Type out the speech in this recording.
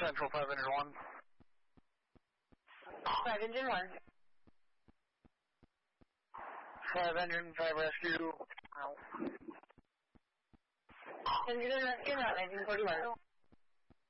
Central 5 Engine 1. 5 Engine 1. 5 Engine, 5 Rescue. Engine Rescue, not 1941.